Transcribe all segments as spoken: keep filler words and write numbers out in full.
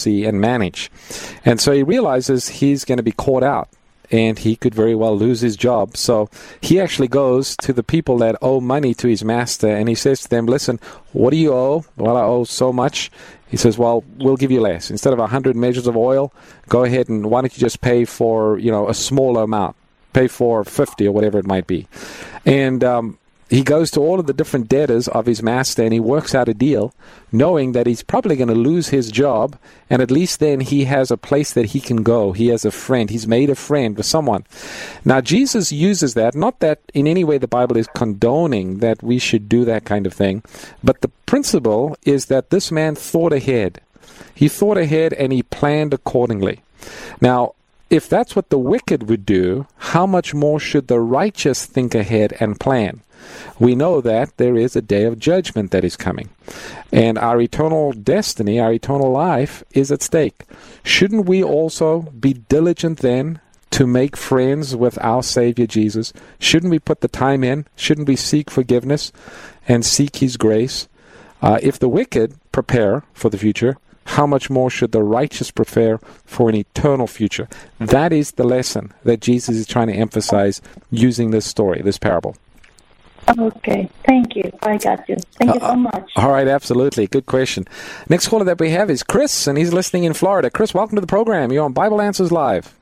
oversee and manage. And so he realizes he's going to be caught out, and he could very well lose his job. So he actually goes to the people that owe money to his master, and he says to them, listen, what do you owe? Well, I owe so much. He says, well, we'll give you less. Instead of one hundred measures of oil, go ahead and why don't you just pay for, you know, a smaller amount. Pay for fifty or whatever it might be. And um, he goes to all of the different debtors of his master, and he works out a deal, knowing that he's probably going to lose his job, and at least then he has a place that he can go. He has a friend. He's made a friend with someone. Now, Jesus uses that, not that in any way the Bible is condoning that we should do that kind of thing, but the principle is that this man thought ahead. He thought ahead, and he planned accordingly. Now, if that's what the wicked would do, how much more should the righteous think ahead and plan? We know that there is a day of judgment that is coming, and our eternal destiny, our eternal life is at stake. Shouldn't we also be diligent then to make friends with our Savior Jesus? Shouldn't we put the time in? Shouldn't we seek forgiveness and seek His grace? Uh, if the wicked prepare for the future, how much more should the righteous prepare for an eternal future? That is the lesson that Jesus is trying to emphasize using this story, this parable. Okay, thank you. I got you. Thank you so much. Uh, all right, absolutely. Good question. Next caller that we have is Chris, and he's listening in Florida. Chris, welcome to the program. You're on Bible Answers Live.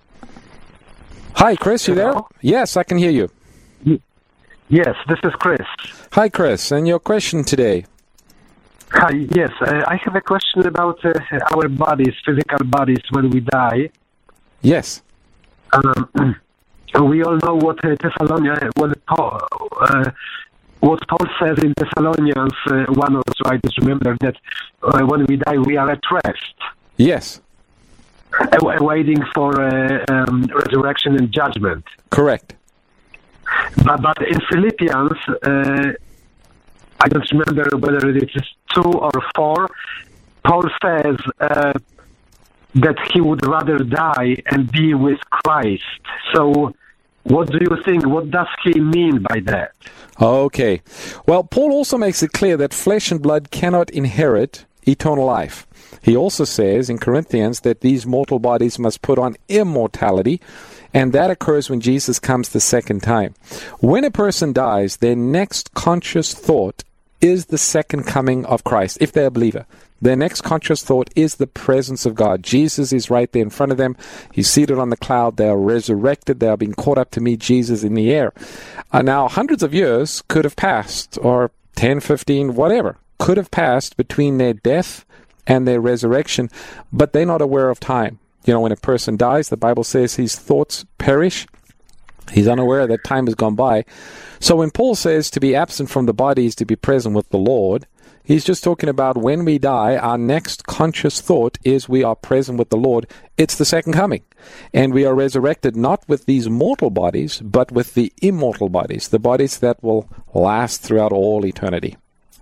Hi, Chris, you there? Yes, I can hear you. Yes, this is Chris. Hi, Chris, and your question today? Hi, yes, uh, I have a question about uh, our bodies, physical bodies, when we die. Yes. Um, we all know what uh, Thessalonians, what Paul, uh, what Paul says in Thessalonians uh, one also. I just remember that uh, when we die, we are at rest. Yes. Uh, waiting for uh, um, resurrection and judgment. Correct. But, but in Philippians, uh, I don't remember whether it is two or four, Paul says uh, that he would rather die and be with Christ. So what do you think? What does he mean by that? Okay. Well, Paul also makes it clear that flesh and blood cannot inherit eternal life. He also says in Corinthians that these mortal bodies must put on immortality, and that occurs when Jesus comes the second time. When a person dies, their next conscious thought is the second coming of Christ, if they're a believer. Their next conscious thought is the presence of God. Jesus is right there in front of them. He's seated on the cloud. They are resurrected. They are being caught up to meet Jesus in the air. Uh, now, hundreds of years could have passed, or ten, fifteen, whatever, could have passed between their death and their resurrection, but they're not aware of time. You know, when a person dies, the Bible says his thoughts perish. He's unaware that time has gone by. So when Paul says to be absent from the body is to be present with the Lord, he's just talking about when we die, our next conscious thought is we are present with the Lord. It's the second coming. And we are resurrected not with these mortal bodies, but with the immortal bodies, the bodies that will last throughout all eternity.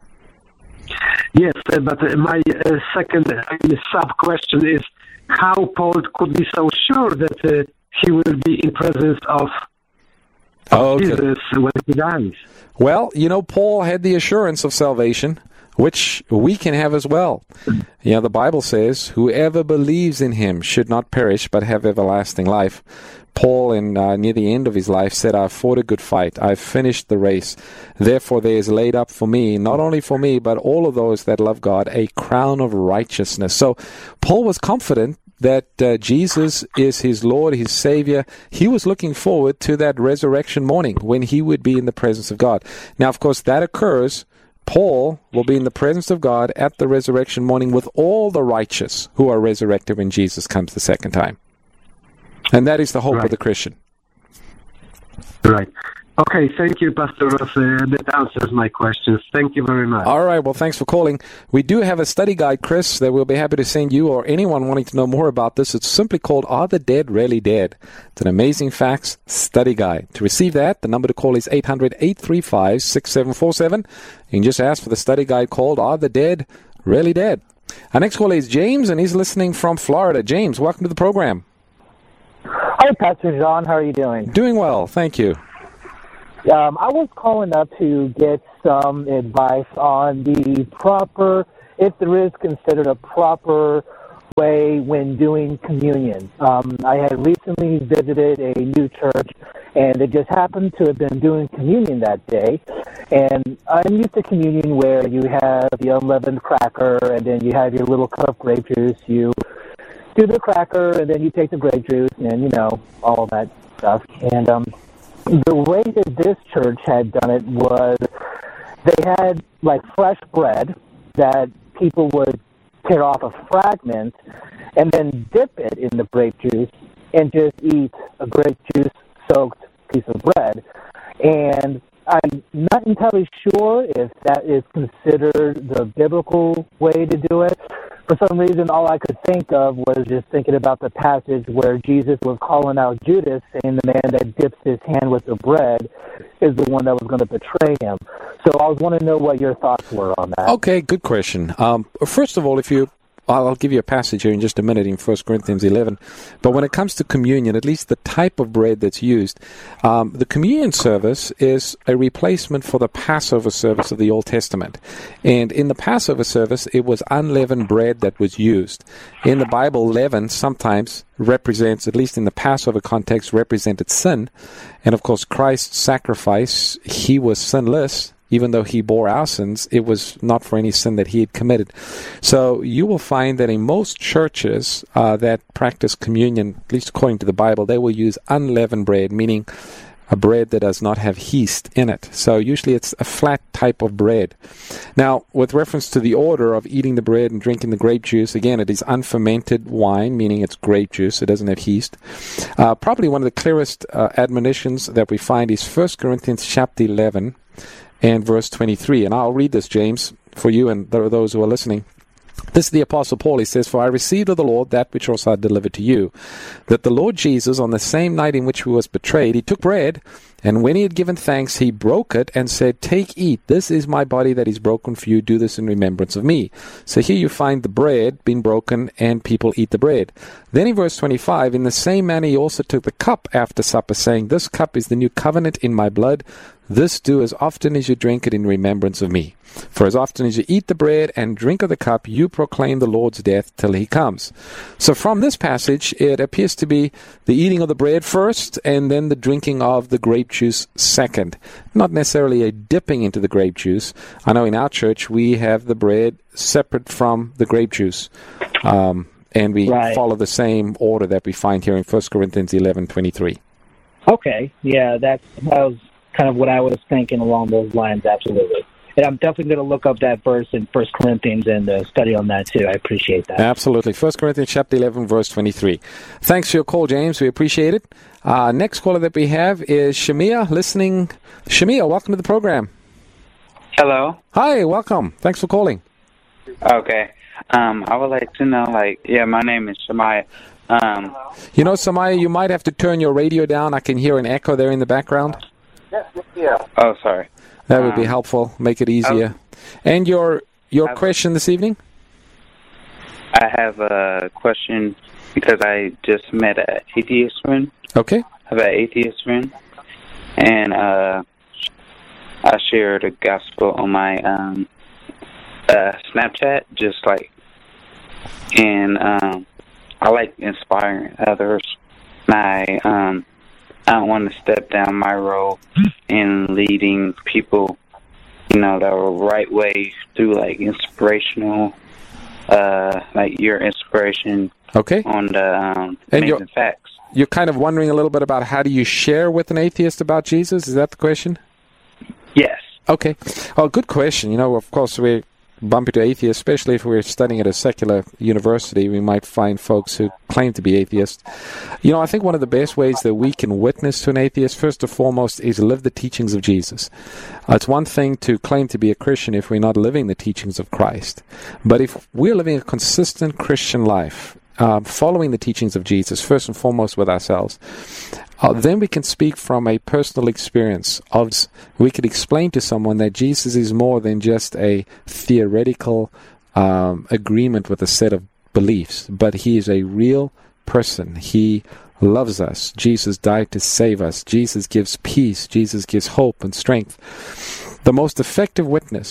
Yes, uh, but uh, my uh, second uh, sub-question is how Paul could be so sure that uh, he will be in presence of Oh, okay. Jesus when he dies. Well, you know, Paul had the assurance of salvation, which we can have as well. You know, the Bible says, whoever believes in him should not perish, but have everlasting life. Paul, in uh, near the end of his life, said, I've fought a good fight. I've finished the race. Therefore, there is laid up for me, not only for me, but all of those that love God, a crown of righteousness. So Paul was confident that uh, Jesus is his Lord, his Savior. He was looking forward to that resurrection morning when he would be in the presence of God. Now, of course, that occurs. Paul will be in the presence of God at the resurrection morning with all the righteous who are resurrected when Jesus comes the second time. And that is the hope right. of the Christian. Right. Okay, thank you, Pastor Ross. Uh, that answers my questions. Thank you very much. All right, well, thanks for calling. We do have a study guide, Chris, that we'll be happy to send you or anyone wanting to know more about this. It's simply called Are the Dead Really Dead? It's an amazing facts study guide. To receive that, the number to call is eight hundred, eight three five, six seven four seven. You can just ask for the study guide called Are the Dead Really Dead? Our next caller is James, and he's listening from Florida. James, welcome to the program. Hi, Pastor John. How are you doing? Doing well, thank you. Um, I was calling up to get some advice on the proper, if there is considered a proper way when doing communion. Um, I had recently visited a new church, and it just happened to have been doing communion that day. And I'm used to communion where you have the unleavened cracker, and then you have your little cup of grape juice. You do the cracker, and then you take the grape juice, and, you know, all that stuff. And um, the way that this church had done it was they had, like, fresh bread that people would tear off a fragment and then dip it in the grape juice and just eat a grape juice-soaked piece of bread. And I'm not entirely sure if that is considered the biblical way to do it. For some reason, all I could think of was just thinking about the passage where Jesus was calling out Judas, saying the man that dips his hand with the bread is the one that was going to betray him. So I was wanting to know what your thoughts were on that. Okay, good question. Um, first of all, if you I'll give you a passage here in just a minute in First Corinthians eleven. But when it comes to communion, at least the type of bread that's used, um, the communion service is a replacement for the Passover service of the Old Testament. And in the Passover service, it was unleavened bread that was used. In the Bible, leaven sometimes represents, at least in the Passover context, represented sin. And of course, Christ's sacrifice, he was sinless. Even though he bore our sins, it was not for any sin that he had committed. So you will find that in most churches uh, that practice communion, at least according to the Bible, they will use unleavened bread, meaning a bread that does not have yeast in it. So usually it's a flat type of bread. Now, with reference to the order of eating the bread and drinking the grape juice, again, it is unfermented wine, meaning it's grape juice. It doesn't have yeast. Uh, probably one of the clearest uh, admonitions that we find is First Corinthians chapter eleven, and verse twenty-three. And I'll read this, James, for you and those who are listening. This is the Apostle Paul. He says, "For I received of the Lord that which also I delivered to you, that the Lord Jesus, on the same night in which he was betrayed, he took bread, and when he had given thanks, he broke it and said, 'Take, eat, this is my body that is broken for you. Do this in remembrance of me.'" So here you find the bread being broken, and people eat the bread. Then in verse twenty-five, "In the same manner he also took the cup after supper, saying, 'This cup is the new covenant in my blood. This do as often as you drink it in remembrance of me. For as often as you eat the bread and drink of the cup, you proclaim the Lord's death till he comes.'" So from this passage, it appears to be the eating of the bread first, and then the drinking of the grape juice second. Not necessarily a dipping into the grape juice. I know in our church, we have the bread separate from the grape juice. Um, and we right. follow the same order that we find here in First Corinthians eleven twenty-three. Okay. Yeah, that's, that was kind of what I was thinking along those lines, absolutely. And I'm definitely going to look up that verse in First Corinthians and uh, study on that too. I appreciate that. Absolutely. First Corinthians chapter eleven, verse twenty-three. Thanks for your call, James. We appreciate it. Uh, next caller that we have is Shamia, listening. Shamia, welcome to the program. Hello. Hi, welcome. Thanks for calling. Okay. Um, I would like to know, like, yeah, my name is Shamia. Um, you know, Samaya, you might have to turn your radio down. I can hear an echo there in the background. Yeah. Oh, sorry. That would be helpful. Make it easier. And your your I've, question this evening? I have a question because I just met an atheist friend. Okay. I have an atheist friend. And uh, I share the gospel on my um, uh, Snapchat, just like, and um, I like inspiring others. I um. I don't want to step down my role in leading people, you know, the right way through, like, inspirational, uh, like your inspiration okay. on the um, and amazing facts. You're kind of wondering a little bit about how do you share with an atheist about Jesus? Is that the question? Yes. Okay. Well, good question. You know, of course, we bump into atheists, especially if we're studying at a secular university. We might find folks who claim to be atheists. You know, I think one of the best ways that we can witness to an atheist, first and foremost, is live the teachings of Jesus. Uh, it's one thing to claim to be a Christian if we're not living the teachings of Christ. But if we're living a consistent Christian life, uh, following the teachings of Jesus, first and foremost with ourselves, Uh, then we can speak from a personal experience. Of, we could explain to someone that Jesus is more than just a theoretical um, agreement with a set of beliefs, but he is a real person. He loves us. Jesus died to save us. Jesus gives peace. Jesus gives hope and strength. The most effective witness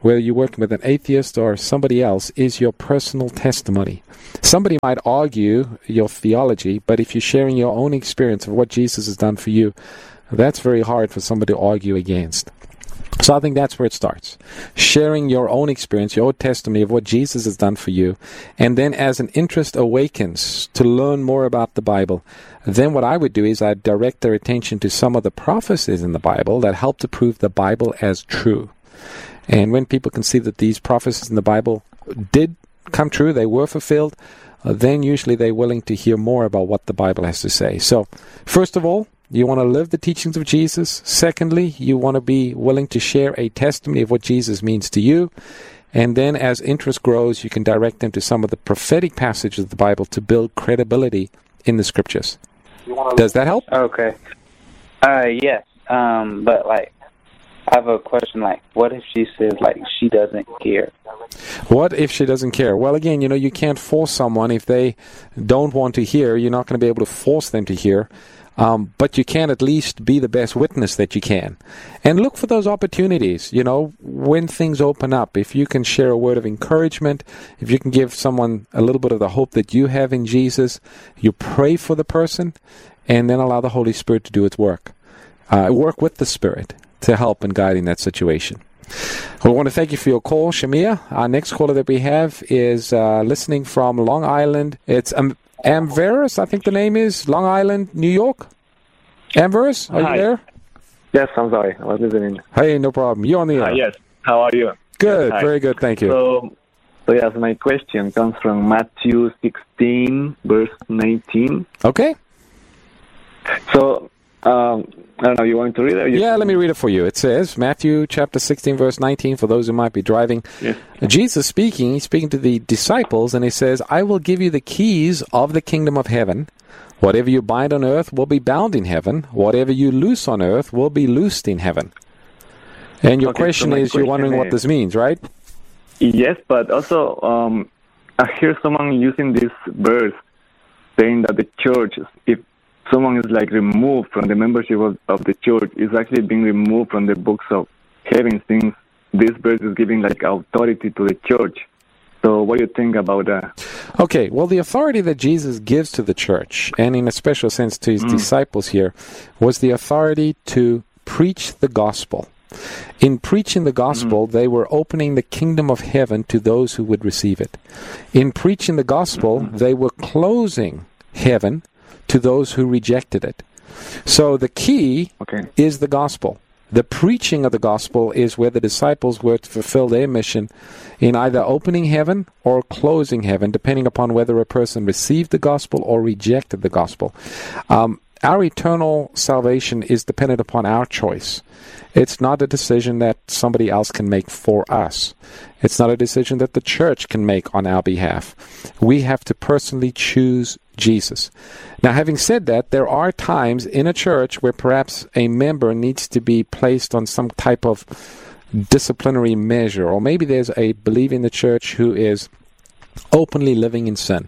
whether you're working with an atheist or somebody else, is your personal testimony. Somebody might argue your theology, but if you're sharing your own experience of what Jesus has done for you, that's very hard for somebody to argue against. So I think that's where it starts. Sharing your own experience, your own testimony of what Jesus has done for you. And then as an interest awakens to learn more about the Bible, then what I would do is I'd direct their attention to some of the prophecies in the Bible that help to prove the Bible as true. And when people can see that these prophecies in the Bible did come true, they were fulfilled, uh, then usually they're willing to hear more about what the Bible has to say. So, first of all, you want to live the teachings of Jesus. Secondly, you want to be willing to share a testimony of what Jesus means to you. And then as interest grows, you can direct them to some of the prophetic passages of the Bible to build credibility in the Scriptures. Does that help? Okay. Uh, yes. Um, but, like, I have a question, like, what if she says, like, she doesn't care? What if she doesn't care? Well, again, you know, you can't force someone. If they don't want to hear, you're not going to be able to force them to hear. Um, but you can at least be the best witness that you can. And look for those opportunities, you know, when things open up. If you can share a word of encouragement, if you can give someone a little bit of the hope that you have in Jesus, you pray for the person, and then allow the Holy Spirit to do its work. Uh, work with the Spirit to help and guide in that situation. We want to thank you for your call, Shamia. Our next caller that we have is uh, listening from Long Island. It's um, Amveris, I think the name is, Long Island, New York. Amveris, are Hi. you there? Yes, I'm sorry. I was listening. Hey, no problem. You're on the air. Uh, yes. How are you? Good, Hi. very good, thank you. So, so yes, my question comes from Matthew sixteen, verse nineteen. Okay. So, um, I don't know, you want to read it? Or you Yeah, let me read it for you. It says, Matthew chapter sixteen, verse nineteen, for those who might be driving. Yes. Jesus speaking, he's speaking to the disciples, and he says, I will give you the keys of the kingdom of heaven. Whatever you bind on earth will be bound in heaven. Whatever you loose on earth will be loosed in heaven. And your Okay, so question my is, you're wondering what question this means, right? Yes, but also um, I hear someone using this verse saying that the church, if someone is like removed from the membership of, of the church, is actually being removed from the books of heaven, since this verse is giving like authority to the church. So what do you think about that? Okay, well, the authority that Jesus gives to the church, and in a special sense to his mm. disciples here, was the authority to preach the gospel. In preaching the gospel, mm-hmm. they were opening the kingdom of heaven to those who would receive it. In preaching the gospel, mm-hmm. they were closing heaven to those who rejected it. So the key okay. is the gospel. The preaching of the gospel is where the disciples were to fulfill their mission in either opening heaven or closing heaven, depending upon whether a person received the gospel or rejected the gospel. Um, our eternal salvation is dependent upon our choice. It's not a decision that somebody else can make for us. It's not a decision that the church can make on our behalf. We have to personally choose Jesus. Now, having said that, there are times in a church where perhaps a member needs to be placed on some type of disciplinary measure, or maybe there's a believer in the church who is openly living in sin,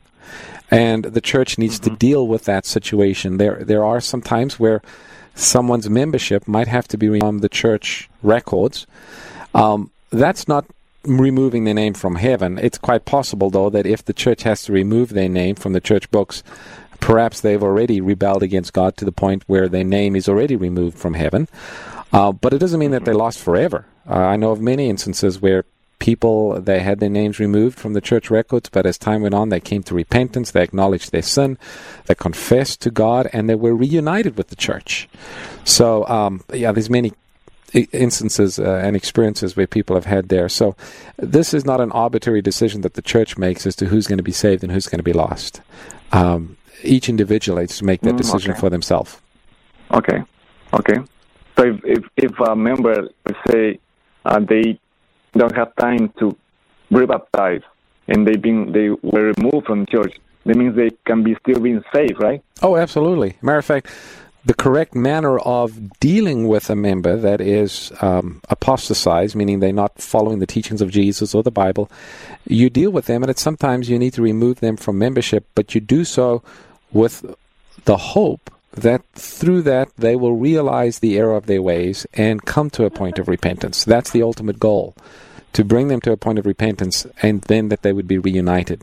and the church needs mm-hmm. to deal with that situation. There, there are some times where someone's membership might have to be removed from the church records. Um, that's not removing their name from heaven. It's quite possible, though, that if the church has to remove their name from the church books, perhaps they've already rebelled against God to the point where their name is already removed from heaven. Uh, but it doesn't mean that they're lost forever. Uh, I know of many instances where people, they had their names removed from the church records, but as time went on, they came to repentance, they acknowledged their sin, they confessed to God, and they were reunited with the church. So, um, yeah, there's many instances uh, and experiences where people have had there. So this is not an arbitrary decision that the church makes as to who's going to be saved and who's going to be lost. Um, each individual needs to make that decision okay. for themselves. Okay, okay. So if if, if a member, let's say, uh, they don't have time to rebaptize and they been they were removed from church, that means they can be still being saved, right? Oh, absolutely. Matter of fact, the correct manner of dealing with a member that is um, apostatized, meaning they're not following the teachings of Jesus or the Bible, you deal with them, and it's sometimes you need to remove them from membership, but you do so with the hope that through that they will realize the error of their ways and come to a point of repentance. That's the ultimate goal, to bring them to a point of repentance, and then that they would be reunited.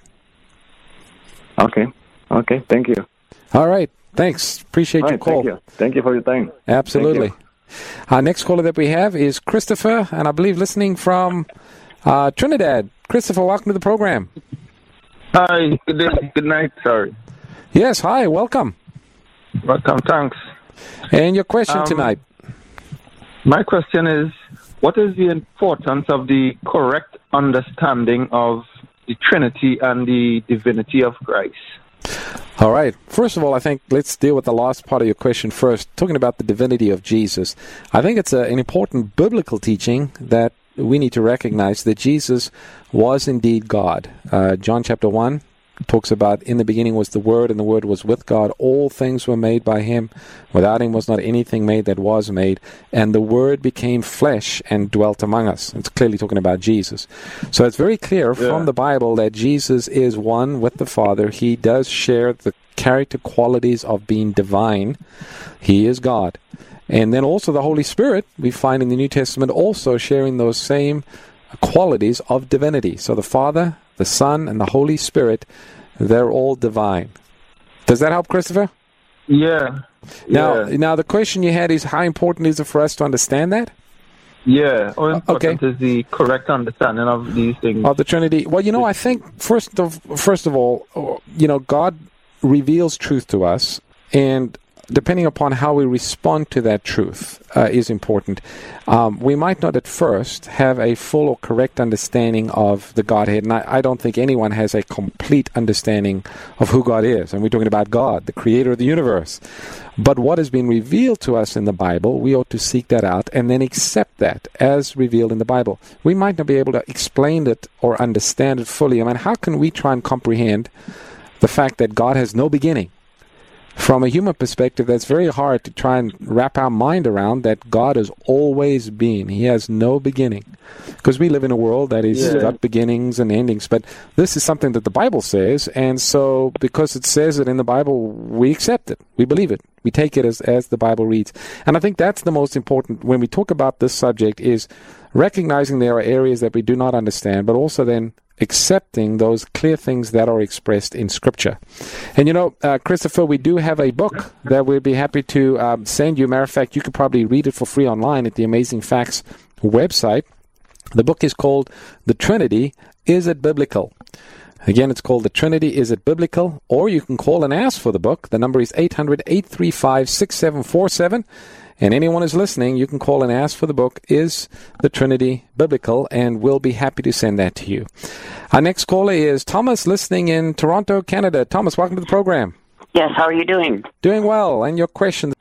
Okay. Okay. Thank you. All right. Thanks. Appreciate All your right, call. Thank you. Thank you for your time. Absolutely. Thank Our next caller that we have is Christopher, and I believe listening from uh, Trinidad. Christopher, welcome to the program. Hi, good day, good night, sorry. Yes, hi, welcome. Welcome, thanks. And your question Um, tonight? My question is, what is the importance of the correct understanding of the Trinity and the divinity of Christ? All right. First of all, I think let's deal with the last part of your question first, talking about the divinity of Jesus. I think it's a, an important biblical teaching that we need to recognize that Jesus was indeed God. Uh, John chapter one talks about, in the beginning was the Word, and the Word was with God. All things were made by Him. Without Him was not anything made that was made. And the Word became flesh and dwelt among us. It's clearly talking about Jesus. So it's very clear Yeah. from the Bible that Jesus is one with the Father. He does share the character qualities of being divine. He is God. And then also the Holy Spirit, we find in the New Testament also sharing those same qualities of divinity. So the Father, the Son, and the Holy Spirit, they're all divine. Does that help, Christopher? Yeah. Now, yeah. now the question you had is, how important is it for us to understand that? Yeah. How important okay. is the correct understanding of these things? Of the Trinity? Well, you know, I think first of first of all, you know, God reveals truth to us, and depending upon how we respond to that truth uh, is important. Um, we might not at first have a full or correct understanding of the Godhead, and I, I don't think anyone has a complete understanding of who God is. And we're talking about God, the creator of the universe. But what has been revealed to us in the Bible, we ought to seek that out and then accept that as revealed in the Bible. We might not be able to explain it or understand it fully. I mean, how can we try and comprehend the fact that God has no beginning? From a human perspective, that's very hard to try and wrap our mind around, that God has always been. He has no beginning. Because we live in a world that is Yeah. got beginnings and endings. But this is something that the Bible says, and so because it says it in the Bible, we accept it. We believe it. We take it as, as the Bible reads. And I think that's the most important when we talk about this subject, is recognizing there are areas that we do not understand, but also then accepting those clear things that are expressed in Scripture. And you know, uh, Christopher, we do have a book that we'd be happy to um, send you. Matter of fact, you could probably read it for free online at the Amazing Facts website. The book is called The Trinity, Is It Biblical? Again, it's called The Trinity, Is It Biblical? Or you can call and ask for the book. The number is eight hundred, eight three five, six seven four seven. And anyone who's listening, you can call and ask for the book, Is the Trinity Biblical? And we'll be happy to send that to you. Our next caller is Thomas, listening in Toronto, Canada. Thomas, welcome to the program. Yes, how are you doing? Doing well. And your question?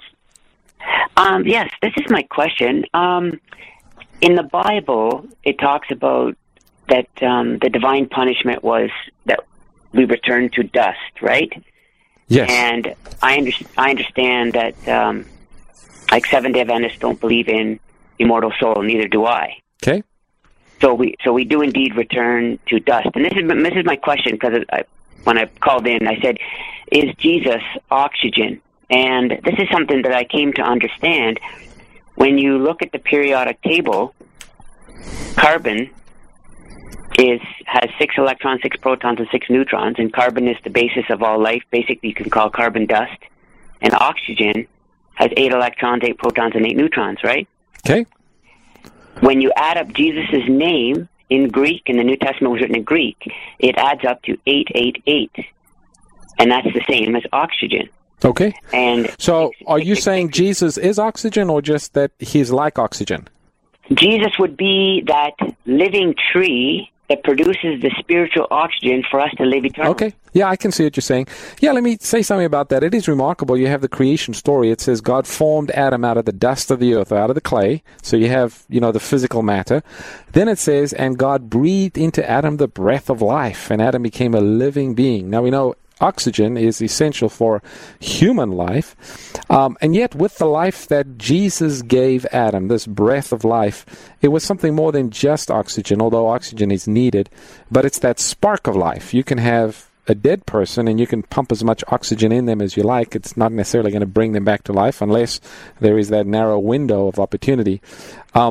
Um, yes, this is my question. Um, in the Bible, it talks about that um, the divine punishment was that we return to dust, right? Yes. And I, under- I understand that, um, like, Seventh-day Adventists don't believe in immortal soul, neither do I. Okay. So we so we do indeed return to dust. And this is this is my question, because I, when I called in, I said, is Jesus oxygen? And this is something that I came to understand. When you look at the periodic table, carbon is has six electrons, six protons, and six neutrons, and carbon is the basis of all life. Basically, you can call carbon dust. And oxygen has eight electrons, eight protons, and eight neutrons, right? Okay. When you add up Jesus' name in Greek, and the New Testament was written in Greek, it adds up to eight eight eight. And that's the same as oxygen. Okay. And so are you saying Jesus is oxygen, or just that he's like oxygen? Jesus would be that living tree that produces the spiritual oxygen for us to live eternally. Okay. Yeah, I can see what you're saying. Yeah, let me say something about that. It is remarkable. You have the creation story. It says God formed Adam out of the dust of the earth, out of the clay. So you have, you know, the physical matter. Then it says, and God breathed into Adam the breath of life, and Adam became a living being. Now we know oxygen is essential for human life. Um, and yet with the life that Jesus gave Adam, this breath of life, it was something more than just oxygen, although oxygen is needed. But it's that spark of life. You can have a dead person and you can pump as much oxygen in them as you like. It's not necessarily going to bring them back to life unless there is that narrow window of opportunity. Um,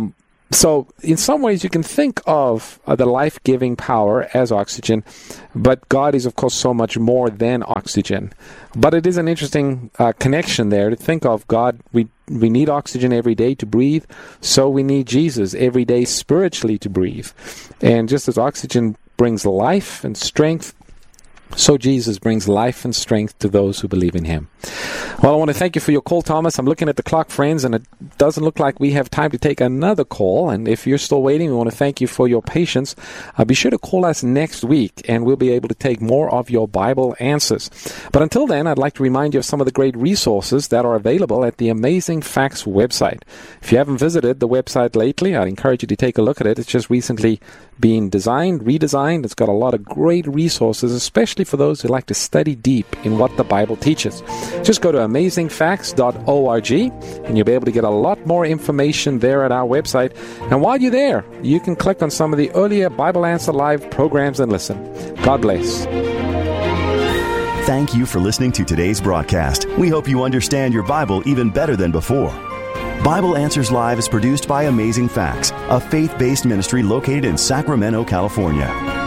So in some ways you can think of uh, the life-giving power as oxygen, but God is of course so much more than oxygen. But it is an interesting uh, connection there to think of. God, we we need oxygen every day to breathe, so we need Jesus every day spiritually to breathe. And just as oxygen brings life and strength, so Jesus brings life and strength to those who believe in him. Well, I want to thank you for your call, Thomas. I'm looking at the clock, friends, and it doesn't look like we have time to take another call. And if you're still waiting, we want to thank you for your patience. Uh, be sure to call us next week, and we'll be able to take more of your Bible answers. But until then, I'd like to remind you of some of the great resources that are available at the Amazing Facts website. If you haven't visited the website lately, I'd encourage you to take a look at it. It's just recently been designed, redesigned. It's got a lot of great resources, especially for those who like to study deep in what the Bible teaches. Just go to amazing facts dot org and you'll be able to get a lot more information there at our website. And while you're there, you can click on some of the earlier Bible Answer Live programs and listen. God bless. Thank you for listening to today's broadcast. We hope you understand your Bible even better than before. Bible Answers Live is produced by Amazing Facts, a faith-based ministry located in Sacramento, California.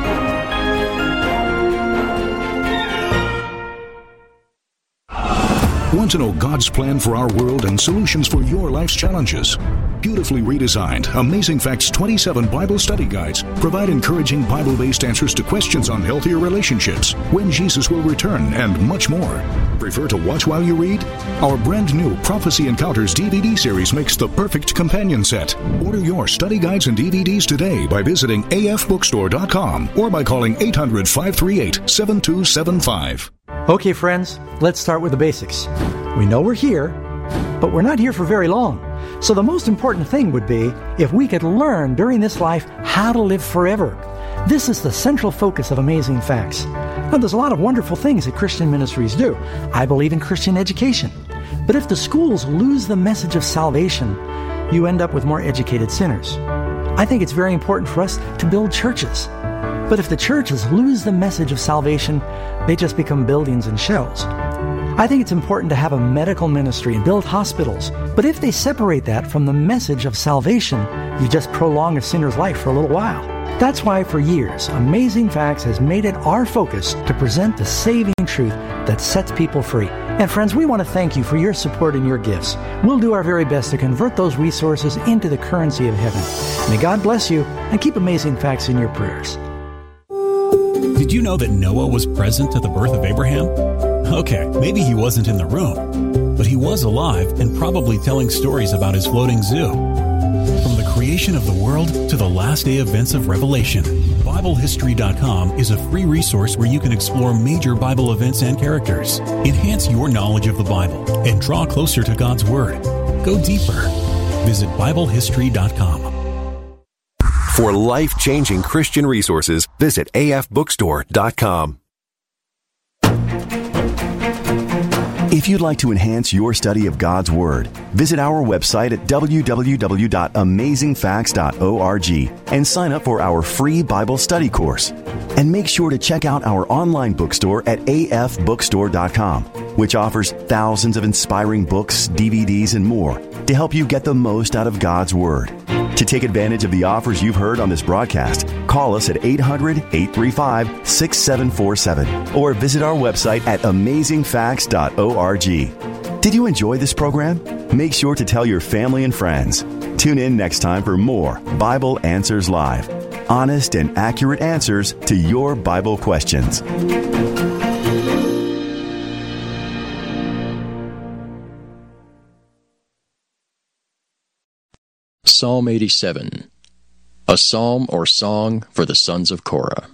Want to know God's plan for our world and solutions for your life's challenges? Beautifully redesigned, Amazing Facts twenty-seven Bible study guides provide encouraging Bible-based answers to questions on healthier relationships, when Jesus will return, and much more. Prefer to watch while you read? Our brand new Prophecy Encounters D V D series makes the perfect companion set. Order your study guides and D V Ds today by visiting A F bookstore dot com or by calling eight hundred, five three eight, seven two seven five. Okay, friends, let's start with the basics. We know we're here, but we're not here for very long. So the most important thing would be if we could learn during this life how to live forever. This is the central focus of Amazing Facts. Now, there's a lot of wonderful things that Christian ministries do. I believe in Christian education. But if the schools lose the message of salvation, you end up with more educated sinners. I think it's very important for us to build churches. But if the churches lose the message of salvation, they just become buildings and shells. I think it's important to have a medical ministry and build hospitals. But if they separate that from the message of salvation, you just prolong a sinner's life for a little while. That's why for years, Amazing Facts has made it our focus to present the saving truth that sets people free. And friends, we want to thank you for your support and your gifts. We'll do our very best to convert those resources into the currency of heaven. May God bless you and keep Amazing Facts in your prayers. Did you know that Noah was present at the birth of Abraham? Okay, maybe he wasn't in the room, but he was alive and probably telling stories about his floating zoo. From the creation of the world to the last day events of Revelation, Bible History dot com is a free resource where you can explore major Bible events and characters, enhance your knowledge of the Bible, and draw closer to God's Word. Go deeper. Visit Bible History dot com. For life-changing Christian resources, visit A F bookstore dot com. If you'd like to enhance your study of God's Word, visit our website at w w w dot amazing facts dot org and sign up for our free Bible study course. And make sure to check out our online bookstore at A F bookstore dot com, which offers thousands of inspiring books, D V Ds, and more to help you get the most out of God's Word. To take advantage of the offers you've heard on this broadcast, call us at eight hundred, eight three five, six seven four seven or visit our website at amazing facts dot org. Did you enjoy this program? Make sure to tell your family and friends. Tune in next time for more Bible Answers Live. Honest and accurate answers to your Bible questions. Psalm eighty-seven, a psalm or song for the sons of Korah.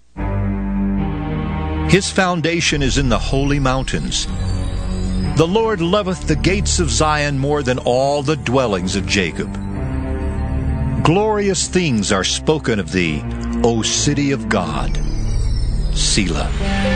His foundation is in the holy mountains. The Lord loveth the gates of Zion more than all the dwellings of Jacob. Glorious things are spoken of thee, O city of God. Selah.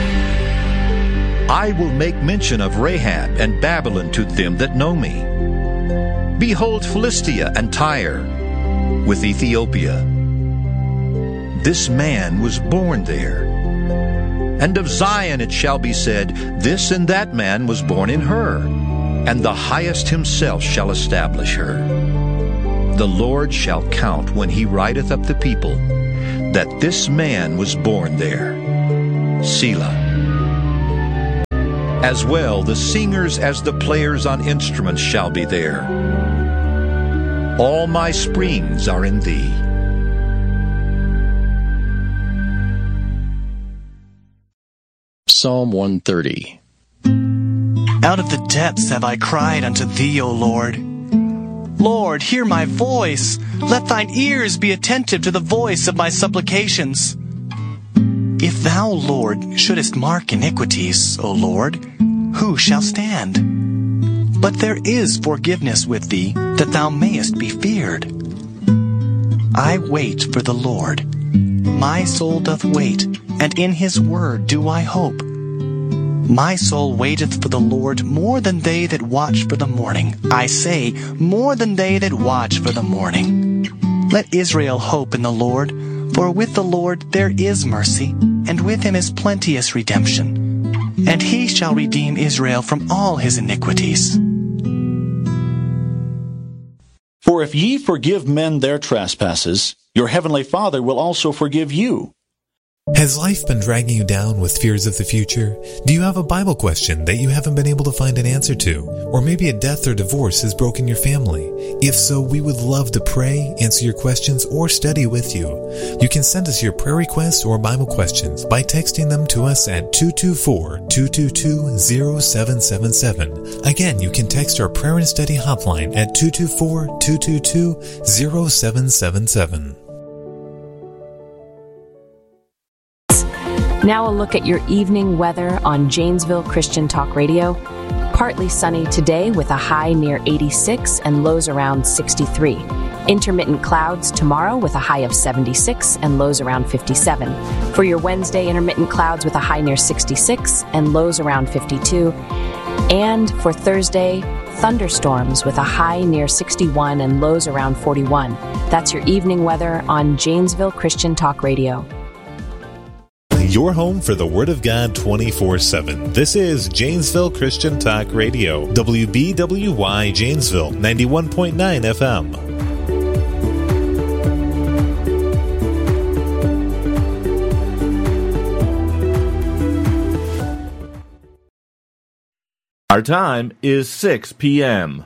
I will make mention of Rahab and Babylon to them that know me. Behold Philistia and Tyre, with Ethiopia. This man was born there. And of Zion it shall be said, this and that man was born in her, and the highest himself shall establish her. the Lord shall count when he writeth up the people, that this man was born there. Selah. As well the singers as the players on instruments shall be there. All my springs are in thee. Psalm one thirty. Out of the depths have I cried unto thee, O Lord. Lord, hear my voice. Let thine ears be attentive to the voice of my supplications. If thou, Lord, shouldest mark iniquities, O Lord, who shall stand? But there is forgiveness with thee, that thou mayest be feared. I wait for the Lord. My soul doth wait, and in his word do I hope. My soul waiteth for the Lord more than they that watch for the morning. I say, more than they that watch for the morning. Let Israel hope in the Lord, for with the Lord there is mercy, and with him is plenteous redemption. And he shall redeem Israel from all his iniquities. For if ye forgive men their trespasses, your heavenly Father will also forgive you. Has life been dragging you down with fears of the future? Do you have a Bible question that you haven't been able to find an answer to? Or maybe a death or divorce has broken your family? If so, we would love to pray, answer your questions, or study with you. You can send us your prayer requests or Bible questions by texting them to us at two two four, two two two, zero seven seven seven. Again, you can text our prayer and study hotline at two two four, two two two, zero seven seven seven. Now a look at your evening weather on Janesville Christian Talk Radio. Partly sunny today with a high near eighty-six and lows around sixty-three. Intermittent clouds tomorrow with a high of seventy-six and lows around fifty-seven. For your Wednesday, intermittent clouds with a high near sixty-six and lows around fifty-two. And for Thursday, thunderstorms with a high near sixty-one and lows around forty-one. That's your evening weather on Janesville Christian Talk Radio. Your home for the Word of God twenty-four seven. This is Janesville Christian Talk Radio, W B W Y Janesville, ninety-one point nine F M. Our time is six p.m.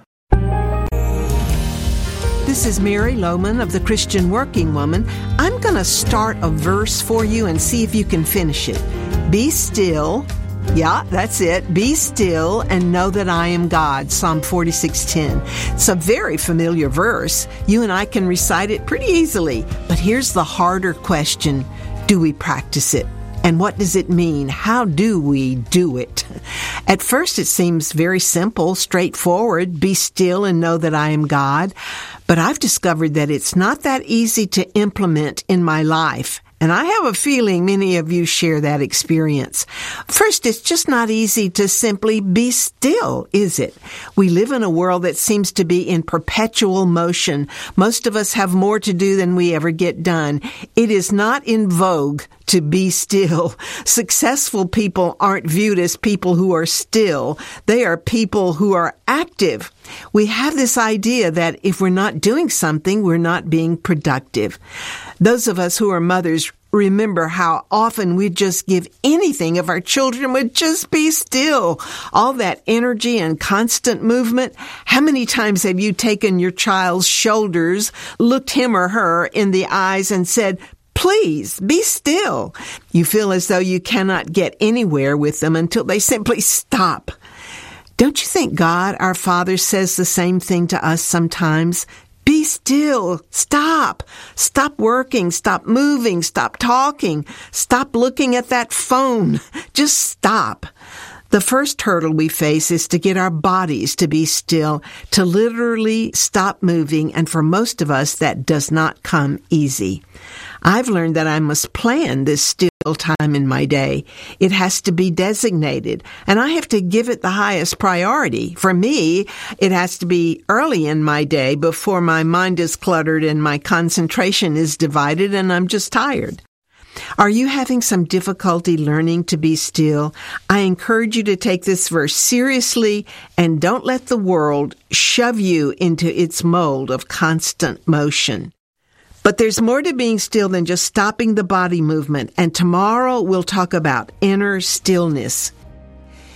This is Mary Lohman of the Christian Working Woman. I'm going to start a verse for you and see if you can finish it. Be still. Yeah, that's it. Be still and know that I am God. Psalm forty-six ten. It's a very familiar verse. You and I can recite it pretty easily. But here's the harder question. Do we practice it? And what does it mean? How do we do it? At first, it seems very simple, straightforward. Be still and know that I am God. But I've discovered that it's not that easy to implement in my life. And I have a feeling many of you share that experience. First, it's just not easy to simply be still, is it? We live in a world that seems to be in perpetual motion. Most of us have more to do than we ever get done. It is not in vogue to be still. Successful people aren't viewed as people who are still. They are people who are active. We have this idea that if we're not doing something, we're not being productive. Those of us who are mothers remember how often we'd just give anything if our children would just be still. All that energy and constant movement. How many times have you taken your child's shoulders, looked him or her in the eyes and said, please, be still. You feel as though you cannot get anywhere with them until they simply stop. Don't you think God, our Father, says the same thing to us sometimes? Be still. Stop. Stop working. Stop moving. Stop talking. Stop looking at that phone. Just stop. The first hurdle we face is to get our bodies to be still, to literally stop moving, and for most of us, that does not come easy. I've learned that I must plan this still time in my day. It has to be designated, and I have to give it the highest priority. For me, it has to be early in my day before my mind is cluttered and my concentration is divided and I'm just tired. Are you having some difficulty learning to be still? I encourage you to take this verse seriously and don't let the world shove you into its mold of constant motion. But there's more to being still than just stopping the body movement, and tomorrow we'll talk about inner stillness.